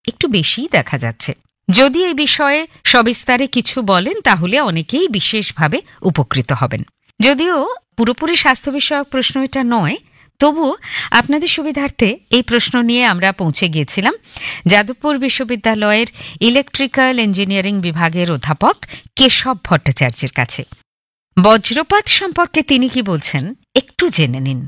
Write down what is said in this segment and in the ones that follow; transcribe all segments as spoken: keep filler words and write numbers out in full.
একটু বেশিই দেখা যাচ্ছে। যদি এই বিষয়ে সবিস্তারে কিছু বলেন তাহলে অনেকেই বিশেষভাবে উপকৃত হবেন। যদিও পুরোপুরি স্বাস্থ্য বিষয়ক প্রশ্ন এটা নয়, তবুও আপনাদের সুবিধার্থে এই প্রশ্ন নিয়ে আমরা পৌঁছে গিয়েছিলাম যাদবপুর বিশ্ববিদ্যালয়ের ইলেকট্রিক্যাল ইঞ্জিনিয়ারিং বিভাগের অধ্যাপক কেশব ভট্টাচার্যের কাছে। বজ্রপাত সম্পর্কে তিনি কি বলছেন একটু জেনে নিন।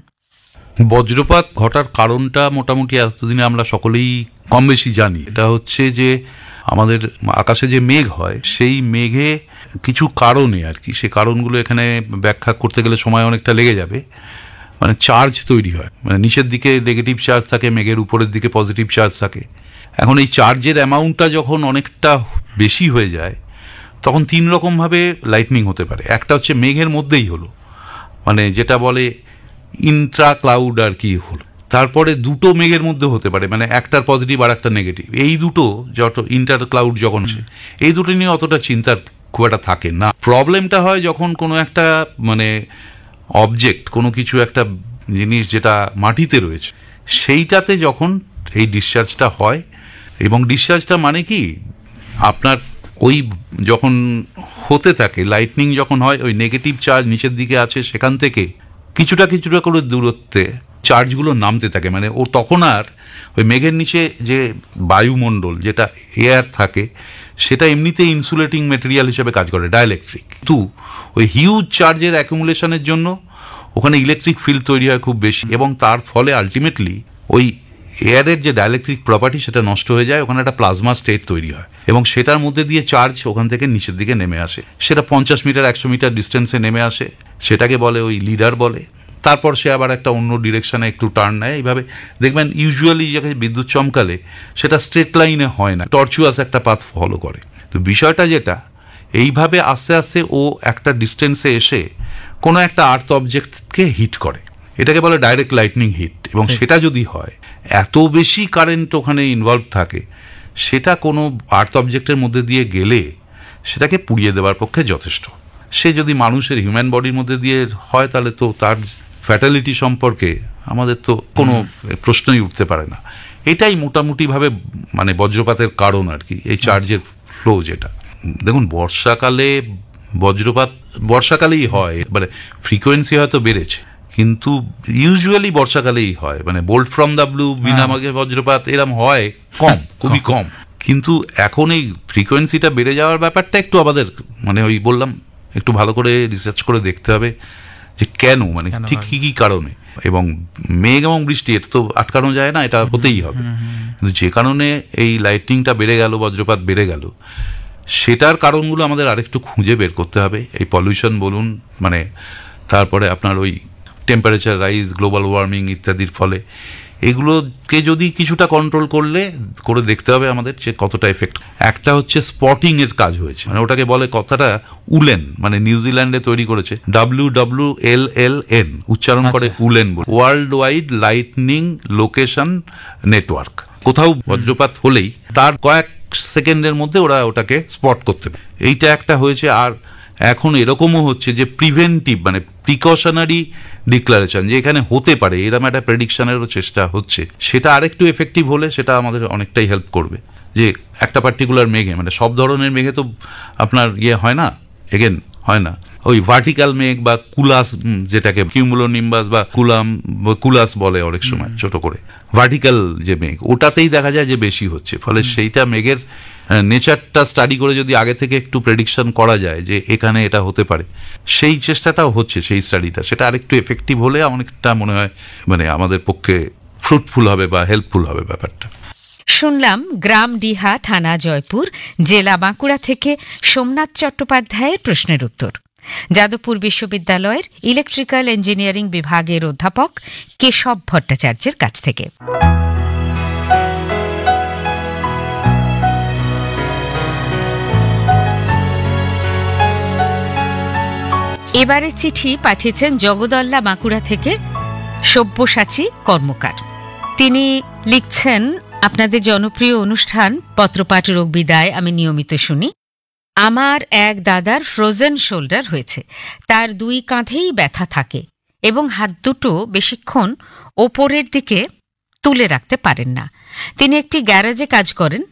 বজ্রপাত ঘটার কারণটা মোটামুটি এতদিনে আমরা সকলেই কম বেশি জানি। এটা হচ্ছে যে আমাদের আকাশে যে মেঘ হয় সেই মেঘে কিছু কারণে আর কি, সে কারণগুলো এখানে ব্যাখ্যা করতে গেলে সময় অনেকটা লেগে যাবে। মানে চার্জ তৈরি হয়, মানে নিচের দিকে নেগেটিভ চার্জ থাকে, মেঘের উপরের দিকে পজিটিভ চার্জ থাকে। এখন এই চার্জের অ্যামাউন্টটা যখন অনেকটা বেশি হয়ে যায় তখন তিন রকমভাবে লাইটনিং হতে পারে। একটা হচ্ছে মেঘের মধ্যেই হলো, মানে যেটা বলে ইন্ট্রা ক্লাউড আর কি হলো। তারপরে দুটো মেঘের মধ্যে হতে পারে, মানে একটার পজিটিভ আর একটা নেগেটিভ। এই দুটো যত ইন্টার ক্লাউড যখন সে এই দুটো নিয়ে অতটা চিন্তার খুব একটা থাকে না। প্রবলেমটা হয় যখন কোনো একটা মানে অবজেক্ট, কোনো কিছু একটা জিনিস যেটা মাটিতে রয়েছে সেইটাতে যখন এই ডিসচার্জটা হয়। এবং ডিসচার্জটা মানে কি, আপনার ওই যখন হতে থাকে লাইটনিং যখন হয়, ওই নেগেটিভ চার্জ নিচের দিকে আছে সেখান থেকে কিছুটা কিছুটা করে দূরত্বে চার্জগুলো নামতে থাকে। মানে ও তখন আর ওই মেঘের নিচে যে বায়ুমণ্ডল যেটা এয়ার থাকে সেটা এমনিতে ইনসুলেটিং মেটেরিয়াল হিসেবে কাজ করে, ডাইইলেকট্রিক। কিন্তু ওই হিউজ চার্জের অ্যাকুমুলেশনের জন্য ওখানে ইলেকট্রিক ফিল্ড তৈরি হয় খুব বেশি, এবং তার ফলে আলটিমেটলি ওই এয়ারের যে ডাইইলেকট্রিক প্রপার্টি সেটা নষ্ট হয়ে যায়, ওখানে একটা প্লাজমা স্টেট তৈরি হয় এবং সেটার মধ্যে দিয়ে চার্জ ওখান থেকে নিচের দিকে নেমে আসে। সেটা পঞ্চাশ মিটার একশো মিটার ডিস্টেন্সে নেমে আসে, সেটাকে বলে ওই লিডার বলে। তারপর সে আবার একটা অন্য ডিরেকশনে একটু টার্ন নেয়। এইভাবে দেখবেন ইউজুয়ালি যাকে বিদ্যুৎ চমকালে সেটা স্ট্রেট লাইনে হয় না, টর্চুয়াস একটা পাথ ফলো করে। তো বিষয়টা যেটা, এইভাবে আস্তে আস্তে ও একটা ডিস্টেন্সে এসে কোনো একটা আর্থ অবজেক্টকে হিট করে, এটাকে বলে ডাইরেক্ট লাইটনিং হিট। এবং সেটা যদি হয়, এত বেশি কারেন্ট ওখানে ইনভলভ থাকে, সেটা কোনো আর্থ অবজেক্টের মধ্যে দিয়ে গেলে সেটাকে পুড়িয়ে দেওয়ার পক্ষে যথেষ্ট। সে যদি মানুষের হিউম্যান বডির মধ্যে দিয়ে হয় তাহলে তো তার ফ্যাটালিটি সম্পর্কে আমাদের তো কোনো প্রশ্নই উঠতে পারে না। এটাই মোটামুটিভাবে মানে বজ্রপাতের কারণ আর কি, এই চার্জের ফ্লো যেটা। দেখুন, বর্ষাকালে বজ্রপাত বর্ষাকালেই হয়, মানে ফ্রিকোয়েন্সি হয়তো বেড়েছে কিন্তু ইউজুয়ালি বর্ষাকালেই হয়। মানে বোল্ট ফ্রম দ্য ব্লু, বিনা মাগে বজ্রপাত এরম হয় কম, খুবই কম। কিন্তু এখন এই ফ্রিকোয়েন্সিটা বেড়ে যাওয়ার ব্যাপারটা একটু আমাদের মানে ওই বললাম একটু ভালো করে রিসার্চ করে দেখতে হবে যে কেন, মানে ঠিক কি কি কারণে। এবং মেঘ এবং বৃষ্টি এটা তো আটকানো যায় না, এটা হতেই হবে। কিন্তু যে কারণে এই লাইটিংটা বেড়ে গেল, বজ্রপাত বেড়ে গেল, সেটার কারণগুলো আমাদের আরেকটু খুঁজে বের করতে হবে। এই পলিউশন বলুন, মানে তারপরে আপনার ওই টেম্পারেচার রাইজ, গ্লোবাল ওয়ার্মিং ইত্যাদির ফলে এগুলোকে যদি কিছুটা কন্ট্রোল করলে করে দেখতে হবে আমাদের যে কতটা এফেক্ট। একটা হচ্ছে স্পটিং এর কাজ হয়েছে, মানে ওটাকে বলে কথাটা উলেন, মানে নিউজিল্যান্ডে তৈরি করেছে, W W L L N উচ্চারণ করে woollen, world wide lightning location network. কোথাও বজ্রপাত হলেই তার কয়েক সেকেন্ডের মধ্যে ওরা ওটাকে স্পট করতে পারে। এইটা একটা হয়েছে। আর এখন এরকমও হচ্ছে যে প্রিভেন্টিভ মানে প্রিকশনারি ডিক্লারেশন, যে এখানে হতে পারে এরকম একটা প্রেডিকশনেরও চেষ্টা হচ্ছে। সেটা আরেকটু এফেক্টিভ হলে সেটা আমাদের অনেকটাই হেল্প করবে। যে একটা পার্টিকুলার মেঘে, মানে সব ধরনের মেঘে তো আপনার ইয়ে হয় না, এগেন হয় না, ওই ভার্টিক্যাল মেঘ বা কুলাস, যেটাকে কিউমুলোনিম্বাস বা কুলাম কুলাস বলে অনেক সময় ছোট করে, ভার্টিক্যাল যে মেঘ, ওটাতেই দেখা যায় যে বেশি হচ্ছে। ফলে সেইটা মেঘের নেচারটা স্টাডি করে যদি আগে থেকে একটু প্রেডিকশন করা যায় যে এখানে এটা হতে পারে, সেই চেষ্টাটাও হচ্ছে, সেই স্টাডিটা। সেটা আরেকটু এফেক্টিভ হলে অনেকটা মনে হয় মানে আমাদের পক্ষে ফ্রুটফুল হবে বা হেল্পফুল হবে ব্যাপারটা। শুনলাম গ্রাম ডিহা, থানা জয়পুর, জেলা বাঁকুড়া থেকে সোমনাথ চট্টোপাধ্যায়ের প্রশ্নের উত্তর যাদবপুর বিশ্ববিদ্যালয়ের ইলেকট্রিক্যাল ইঞ্জিনিয়ারিং বিভাগের অধ্যাপক কেশব ভট্টাচার্যের কাছ থেকে। এবারে চিঠি পাঠিয়েছেন জগদল্লা বাঁকুড়া থেকে সব্যসাচী কর্মকার। তিনি লিখছেন, আপনাদের জনপ্রিয় অনুষ্ঠান পত্রপাঠ রোগ বিদায় আমি নিয়মিত শুনি। আমার এক দাদার ফ্রোজেন শোল্ডার হয়েছে, তার দুই কাঁধেই ব্যথা থাকে এবং হাত দুটো বেশিক্ষণ ওপরের দিকে তুলে রাখতে পারেন না। তিনি একটি গ্যারেজে কাজ করেন।